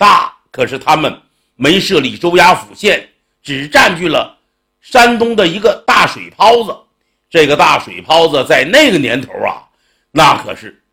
大，可是他们没设立州衙府县，只占据了山东的一个大水泡子。这个大水泡子在那个年头啊，那可是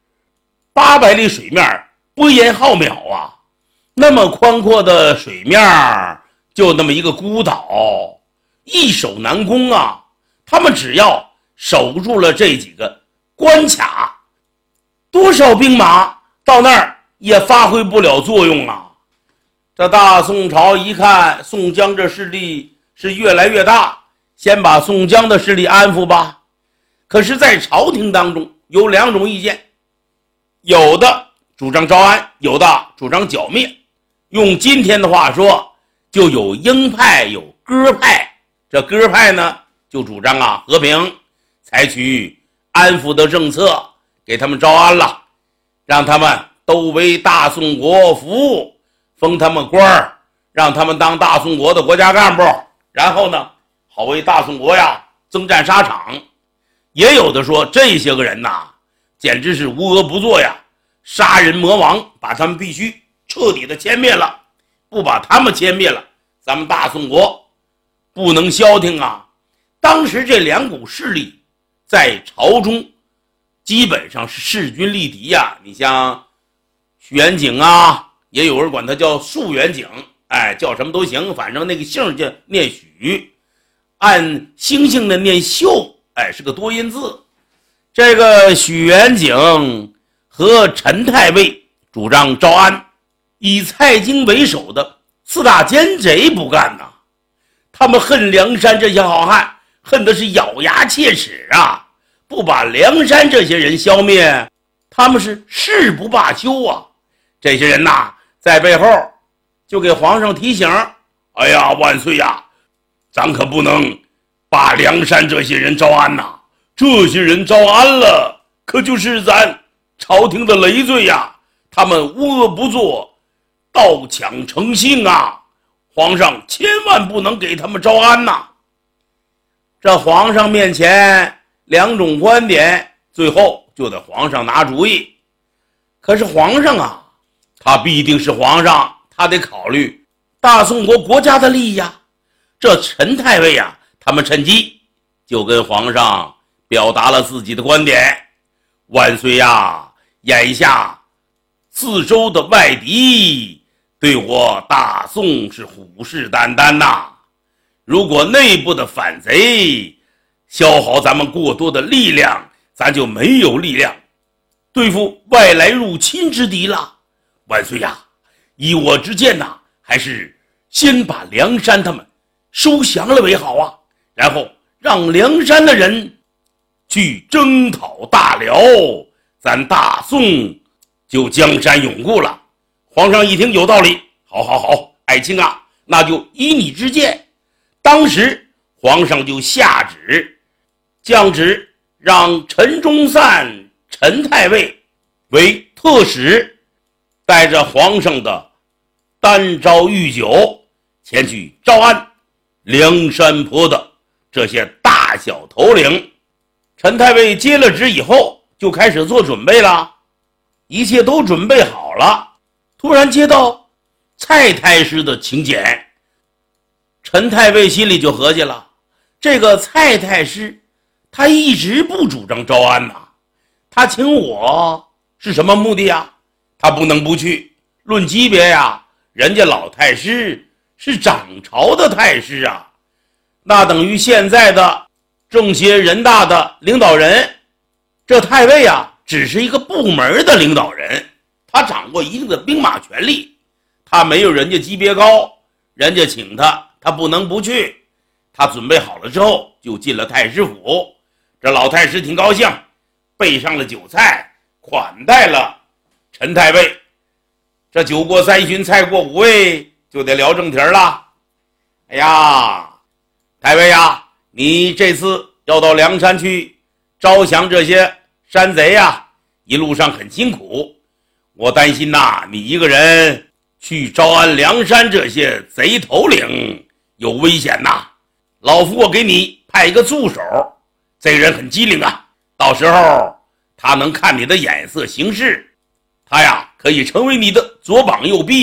800里水面，波烟浩渺啊。那么宽阔的水面，就那么一个孤岛，易守难攻啊。他们只要守住了这几个关卡，多少兵马到那儿也发挥不了作用啊。这大宋朝一看宋江这势力是越来越大，先把宋江的势力安抚吧。可是在朝廷当中有2种意见，有的主张招安，有的主张剿灭。用今天的话说，就有鹰派有鸽派。这鸽派呢就主张和平，采取安抚的政策，给他们招安了，让他们都为大宋国服务，封他们官儿，让他们当大宋国的国家干部，然后呢好为大宋国征战沙场。也有的说这些个人简直是无恶不作杀人魔王，把他们必须彻底的歼灭了，不把他们歼灭了，咱们大宋国不能消停啊。当时这2股势力在朝中基本上是势均力敌你像许元景也有人管他叫肃元景，叫什么都行，反正那个姓就念许，按星星的念秀，是个多音字。这个许元景和陈太尉主张招安，以蔡京为首的4大奸贼不干他们恨梁山这些好汉，恨的是咬牙切齿不把梁山这些人消灭，他们是誓不罢休这些人在背后就给皇上提醒，哎呀，万岁咱可不能把梁山这些人招安这些人招安了，可就是咱朝廷的累赘他们无恶不作，盗抢成性皇上千万不能给他们招安这皇上面前2种观点，最后就得皇上拿主意。可是皇上他必定是皇上，他得考虑大宋国国家的利益这陈太尉他们趁机就跟皇上表达了自己的观点，万岁眼下四周的外敌对我大宋是虎视眈眈如果内部的反贼消耗咱们过多的力量，咱就没有力量对付外来入侵之敌了。万岁依我之见还是先把梁山他们收降了为好然后让梁山的人去征讨大辽，咱大宋就江山永固了。皇上一听有道理，好，爱卿那就依你之见。当时皇上就下旨，降旨让陈忠善、陈太尉为特使，带着皇上的单招御酒前去招安梁山泊的这些大小头领。陈太尉接了旨以后就开始做准备了，一切都准备好了，突然接到蔡太师的请柬。陈太尉心里就合计了，这个蔡太师他一直不主张招安他请我是什么目的他不能不去。论级别人家老太师是掌朝的太师那等于现在的政协人大的领导人。这太尉只是一个部门的领导人，他掌握一定的兵马权力，他没有人家级别高，人家请他不能不去。他准备好了之后就进了太师府，这老太师挺高兴，备上了酒菜款待了陈太尉。这酒过3巡菜过5味，就得聊正题了。哎呀，太尉你这次要到梁山去招降这些山贼一路上很辛苦，我担心你一个人去招安梁山这些贼头领有危险老夫我给你派一个助手，这个人很机灵到时候他能看你的眼色行事，他可以成为你的左膀右臂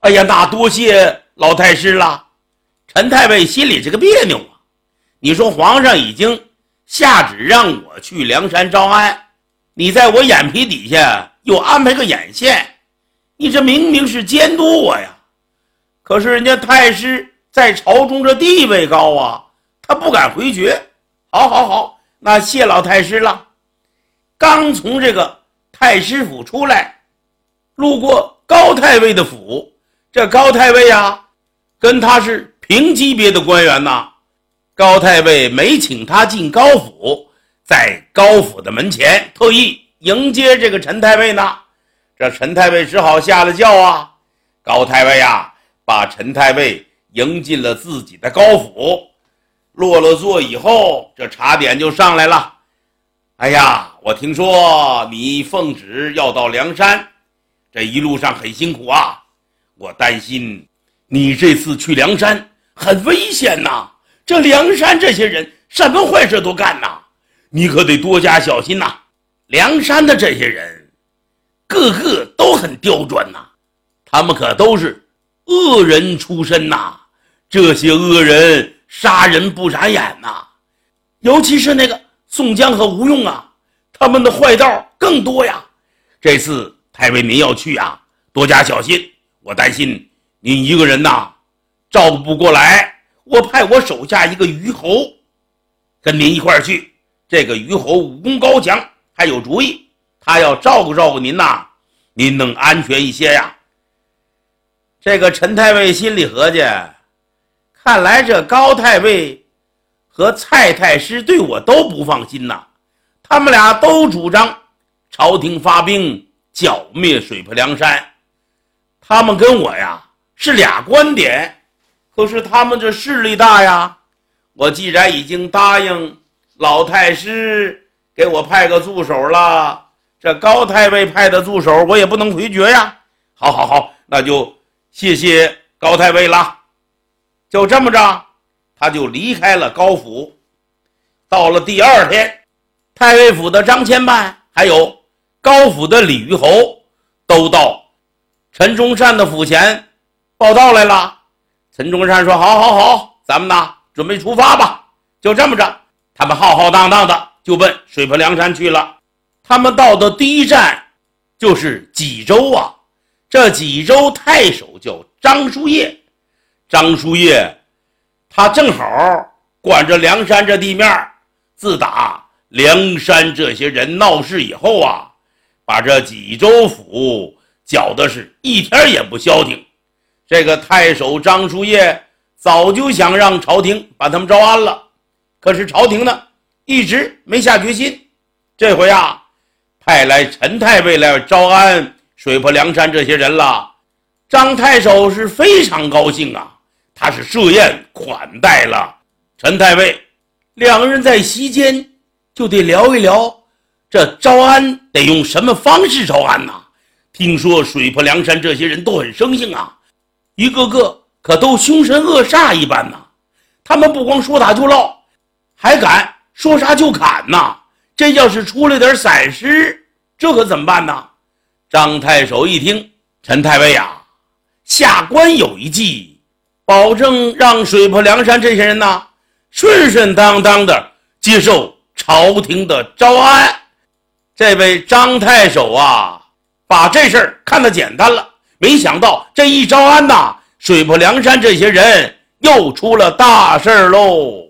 哎呀，那多谢老太师了。陈太尉心里这个别扭啊，你说皇上已经下旨让我去梁山招安，你在我眼皮底下又安排个眼线，你这明明是监督我呀。可是人家太师在朝中这地位高啊，他不敢回绝。好，那谢老太师了。刚从这个太师府出来，路过高太尉的府，这高太尉啊，跟他是平级别的官员呐。高太尉没请他进高府，在高府的门前特意迎接这个陈太尉呢。这陈太尉只好下了轿啊。高太尉啊，把陈太尉迎进了自己的高府。落了座以后，这茶点就上来了。哎呀，我听说你奉旨要到梁山，这一路上很辛苦啊，我担心你这次去梁山很危险呐。这梁山这些人什么坏事都干呐，你可得多加小心呐。梁山的这些人个个都很刁钻呐，他们可都是恶人出身呐。这些恶人杀人不眨眼呐，尤其是那个宋江和吴用啊，他们的坏道更多呀。这次太尉您要去啊，多加小心，我担心您一个人呐照顾不过来，我派我手下一个虞侯跟您一块儿去。这个虞侯武功高强，还有主意，他要照顾您呐，您能安全一些呀。这个陈太尉心里合计，看来这高太尉和蔡太师对我都不放心呐，他们俩都主张朝廷发兵剿灭水泊梁山，他们跟我呀是俩观点，可是他们这势力大呀。我既然已经答应老太师给我派个助手了，这高太尉派的助手我也不能回绝呀。好，那就谢谢高太尉了。就这么着，他就离开了高府。到了第二天，太尉府的张千办还有高府的李虞侯都到陈中善的府前报道来了。陈中善说好，咱们呢准备出发吧。就这么着，他们浩浩荡荡的就奔水泊梁山去了。他们到的第一站就是济州啊。这济州太守叫张叔夜，张叔夜他正好管着梁山这地面。自打梁山这些人闹事以后啊，把这济州府搅的是一天也不消停。这个太守张叔夜早就想让朝廷把他们招安了，可是朝廷呢一直没下决心。这回啊，派来陈太尉来招安水泊梁山这些人了。张太守是非常高兴啊，他是设宴款待了陈太尉。两个人在席间就得聊一聊，这招安得用什么方式招安呢？听说水泊梁山这些人都很生性啊，一个个可都凶神恶煞一般呐。他们不光说打就唠，还敢说杀就砍呐。这要是出了点闪失，这可怎么办呢？张太守一听，陈太尉啊，下官有一计，保证让水泊梁山这些人呐顺顺当当的接受朝廷的招安。这位张太守啊，把这事儿看得简单了，没想到这一招安呐，水泊梁山这些人又出了大事喽。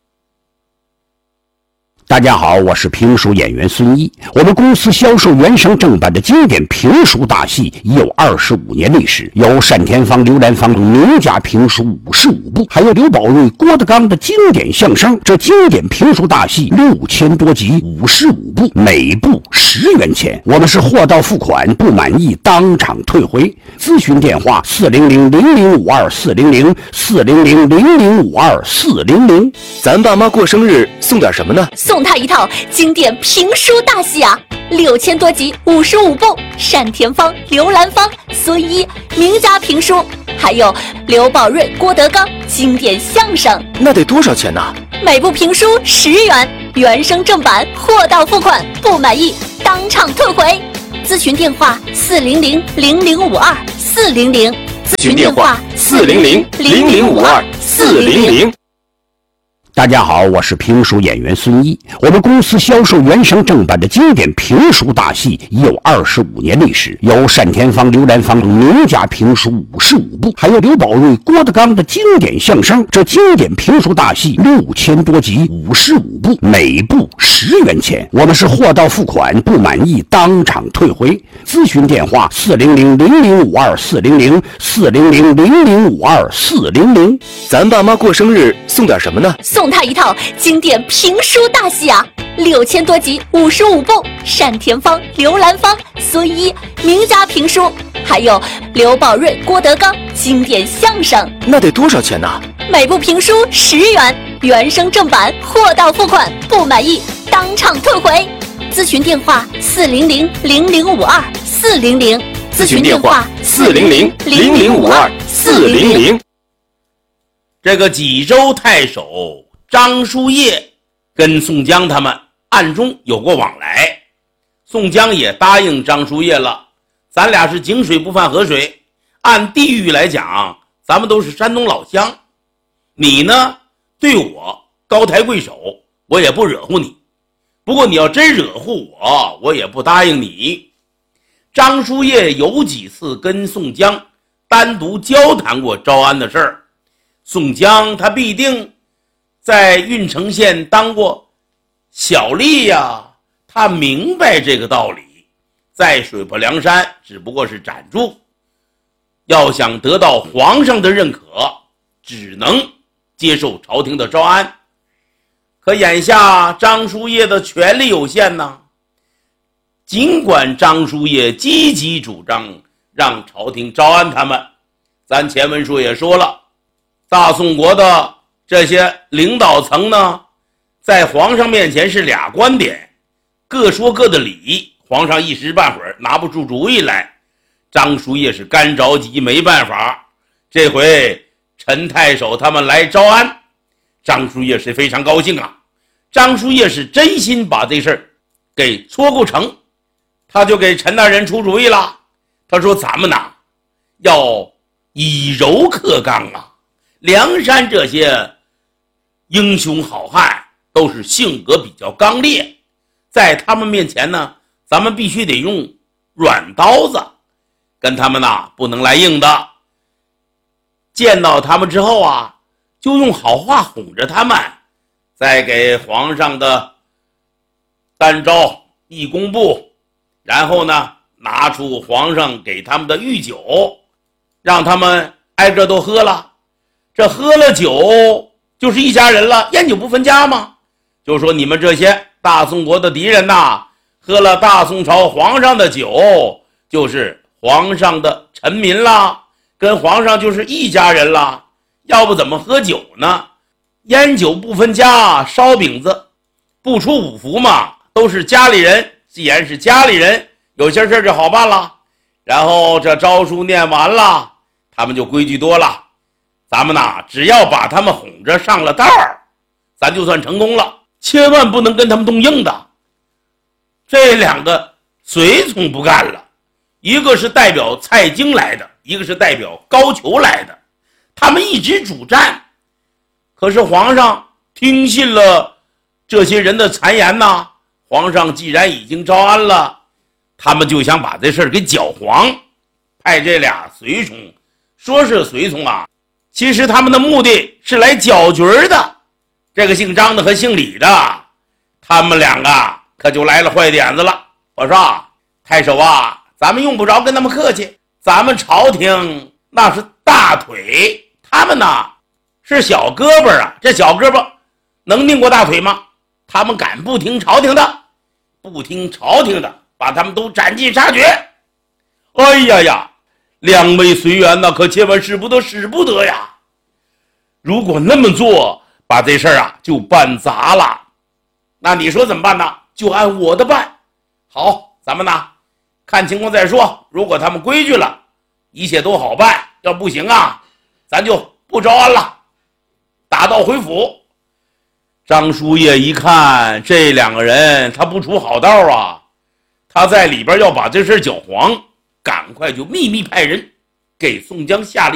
大家好，我是评书演员孙一。我们公司销售原声正版的经典评书大戏已有25年历史，有单田芳、刘兰芳名家评书55部，还有刘宝瑞、郭德纲的经典相声。这经典评书大戏6000多集，55部，每部10元钱。我们是货到付款，不满意当场退回。咨询电话400-0052-400，400-0052-400。 咱爸妈过生日送点什么呢？ 送他一套经典评书大戏啊，6000多集，55部，单田芳、刘兰芳、孙一名家评书，还有刘宝瑞、郭德纲经典相声。 那得多少钱呢？ 每部评书10元，原声正版，货到付款，不满意当场退回。咨询电话400-0052-400， 咨询电话400-0052-400。 大家好，我是评书演员孙一。我们公司销售原声正版的经典评书大戏已有25年历史，有单田芳、刘兰芳名家评书55部，还有刘宝瑞、郭德纲的经典相声。这经典评书大戏6000多集，55部，每部10元钱。我们是货到付款，不满意当场退回。咨询电话400-0052-400，400-0052-400。 咱爸妈过生日送点什么呢？ 送他一套经典评书大戏啊，6000多集，55部，单田芳、刘兰芳、孙一名家评书，还有刘宝瑞、郭德纲经典相声。 那得多少钱呢？ 每部评书10元，原声正版，货到付款，不满意当场退回。咨询电话400-0052-400， 咨询电话400-0052-400。 这个济州太守张叔夜跟宋江他们暗中有过往来，宋江也答应张叔夜了，咱俩是井水不犯河水，按地域来讲咱们都是山东老乡，你呢对我高抬贵手，我也不惹乎你，不过你要真惹乎我，我也不答应你。张叔夜有几次跟宋江单独交谈过招安的事儿，宋江他必定在郓城县当过小吏呀，他明白这个道理，在水泊梁山只不过是暂住，要想得到皇上的认可，只能接受朝廷的招安。可眼下张叔夜的权力有限呢，尽管张叔夜积极主张让朝廷招安他们，咱前文书也说了，大宋国的这些领导层呢，在皇上面前是俩观点，各说各的理，皇上一时半会儿拿不出主意来。张叔夜是干着急，没办法，这回陈太守他们来招安，张叔夜是非常高兴啊。张叔夜是真心把这事儿给搓够成，他就给陈大人出主意了。他说咱们呐要以柔克刚啊，梁山这些英雄好汉都是性格比较刚烈，在他们面前呢，咱们必须得用软刀子，跟他们呐不能来硬的。见到他们之后啊，就用好话哄着他们，再给皇上的单招一公布，然后呢拿出皇上给他们的御酒，让他们挨个都喝了。这喝了酒就是一家人了，烟酒不分家吗？就说你们这些大宋国的敌人呐，喝了大宋朝皇上的酒，就是皇上的臣民啦，跟皇上就是一家人啦，要不怎么喝酒呢？烟酒不分家，烧饼子不出五福嘛，都是家里人，既然是家里人，有些事就好办了。然后这诏书念完了，他们就规矩多了，咱们呐只要把他们哄着上了道儿，咱就算成功了，千万不能跟他们动硬的。这两个随从不干了，一个是代表蔡京来的，一个是代表高俅来的，他们一直主战，可是皇上听信了这些人的谗言呐，皇上既然已经招安了，他们就想把这事儿给搅黄，派这俩随从，说是随从啊，其实他们的目的是来搅局的。这个姓张的和姓李的，他们两个可就来了坏点子了。我说啊，太守啊，咱们用不着跟他们客气，咱们朝廷那是大腿，他们呢是小胳膊啊，这小胳膊能拧过大腿吗？他们敢不听朝廷的，不听朝廷的，把他们都斩尽杀绝。哎呀呀，两位随员呐，可千万使不得，使不得呀！如果那么做，把这事儿啊就办砸了。那你说怎么办呢？就按我的办。好，咱们呢看情况再说。如果他们规矩了，一切都好办；要不行啊，咱就不招安了，打道回府。张叔夜一看这两个人他不出好道啊，他在里边要把这事搅黄，赶快就秘密派人给宋江下令